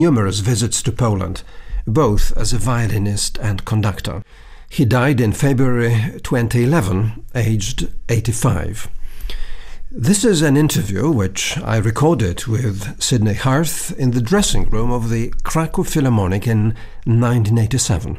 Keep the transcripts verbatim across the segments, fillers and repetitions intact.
numerous visits to Poland, both as a violinist and conductor. He died in February twenty eleven, aged eighty-five. This is an interview which I recorded with Sidney Harth in the dressing room of the Kraków Philharmonic in nineteen eighty-seven.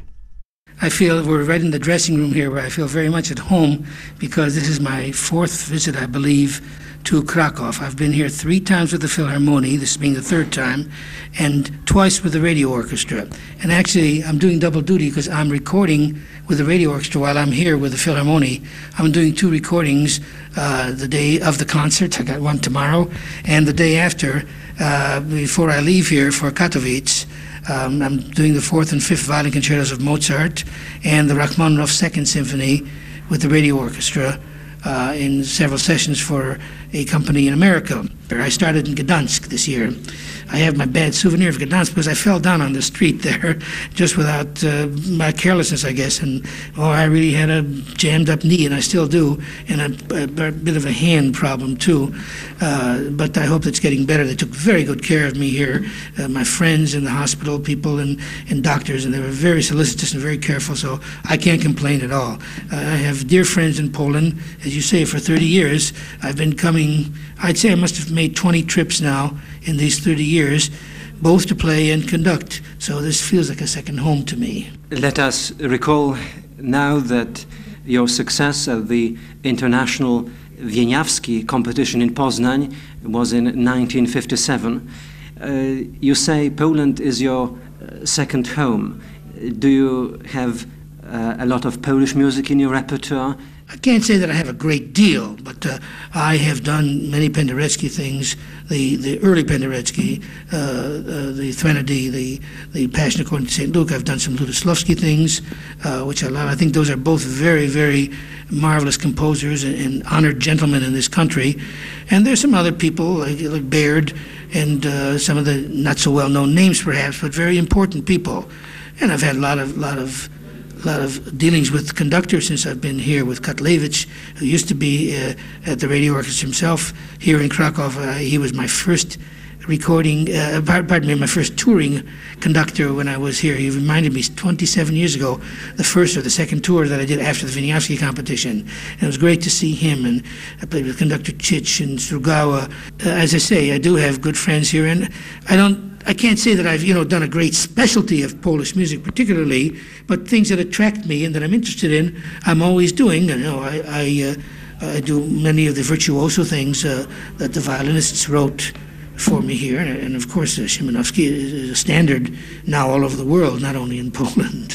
I feel we're right in the dressing room here where I feel very much at home because this is my fourth visit, I believe, to Kraków. I've been here three times with the Philharmonie, this being the third time, and twice with the radio orchestra. And actually, I'm doing double duty because I'm recording with the radio orchestra while I'm here with the Philharmonie. I'm doing two recordings uh, the day of the concert, I got one tomorrow, and the day after, uh, before I leave here for Katowice. Um, I'm doing the fourth and fifth violin concertos of Mozart and the Rachmaninoff Second Symphony with the radio orchestra uh, in several sessions for a company in America. I started in Gdansk this year. I have my bad souvenir of Gdansk because I fell down on the street there just without uh, my carelessness, I guess. And oh, I really had a jammed up knee, and I still do, and a, a, a bit of a hand problem too. Uh, but I hope it's getting better. They took very good care of me here. Uh, my friends in the hospital, people and, and doctors, and they were very solicitous and very careful, so I can't complain at all. Uh, I have dear friends in Poland. As you say, for thirty years, I've been coming, I'd say I must have made twenty trips now in these thirty years, both to play and conduct. So this feels like a second home to me. Let us recall now that your success at the International Wieniawski competition in Poznań was in nineteen fifty-seven. Uh, you say Poland is your uh, second home. Do you have uh, a lot of Polish music in your repertoire? I can't say that I have a great deal, but uh, I have done many Penderecki things, the, the early Penderecki, uh, uh, the Threnody, the, the Passion According to Saint Luke. I've done some Lutoslawski things, uh, which I love. I think those are both very, very marvelous composers and, and honored gentlemen in this country. And there's some other people, like, like Baird, and uh, some of the not so well-known names perhaps, but very important people. And I've had a lot of, lot of A lot of dealings with conductors since I've been here with Katlevich, who used to be uh, at the radio orchestra himself here in Krakow. Uh, he was my first recording, uh, pardon me, my first touring conductor when I was here. He reminded me twenty-seven years ago, the first or the second tour that I did after the Wieniawski competition. And it was great to see him, and I played with conductor Chich and Strugawa. Uh, as I say, I do have good friends here, and I don't I can't say that I've, you know, done a great specialty of Polish music particularly, but things that attract me and that I'm interested in, I'm always doing. You know, I, I, uh, I do many of the virtuoso things uh, that the violinists wrote for me here, and, and of course, uh, Szymanowski is, is a standard now all over the world, not only in Poland.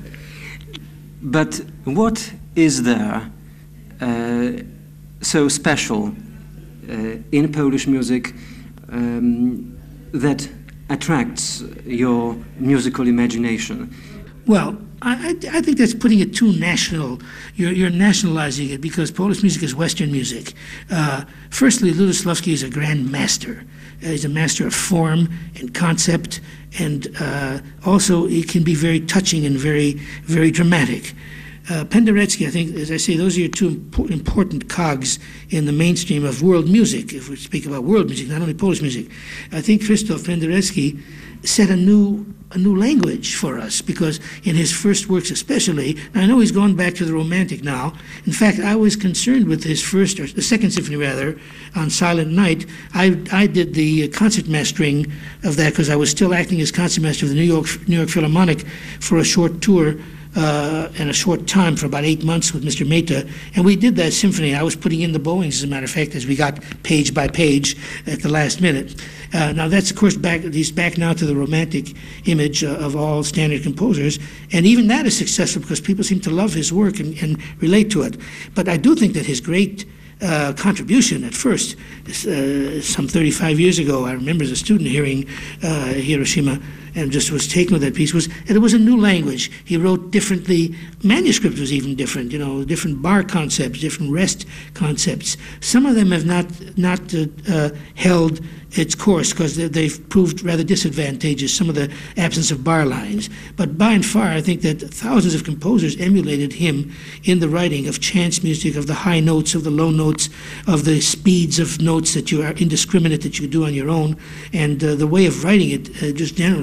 But what is there uh, so special uh, in Polish music um, that attracts your musical imagination? Well, I, I think that's putting it too national. You're, you're nationalizing it because Polish music is Western music. Uh, firstly, Lutoslawski is a grand master. Uh, he's a master of form and concept, and uh, also it can be very touching and very, very dramatic. Uh, Penderecki, I think, as I say, those are your two impo important cogs in the mainstream of world music, if we speak about world music, not only Polish music. I think Krzysztof Penderecki set a new, a new language for us, because in his first works especially, and I know he's gone back to the Romantic now. In fact, I was concerned with his first, or the second symphony rather, on Silent Night. I, I did the concert mastering of that because I was still acting as concertmaster of the New York, New York Philharmonic for a short tour Uh, in a short time, for about eight months with Mister Mehta, and we did that symphony. I was putting in the bowings, as a matter of fact, as we got page by page at the last minute. Uh, now that's, of course, back, he's back now to the Romantic image uh, of all standard composers, and even that is successful because people seem to love his work and, and relate to it. But I do think that his great Uh, contribution at first, uh, some thirty-five years ago, I remember as a student hearing uh, Hiroshima and just was taken with that piece, was that it was a new language. He wrote differently, manuscript was even different, you know, different bar concepts, different rest concepts. Some of them have not, not uh, uh, held its course because they've proved rather disadvantageous, some of the absence of bar lines. But by and far, I think that thousands of composers emulated him in the writing of chance music, of the high notes, of the low notes, of the speeds of notes that you are indiscriminate that you do on your own, and uh, the way of writing it uh, just generally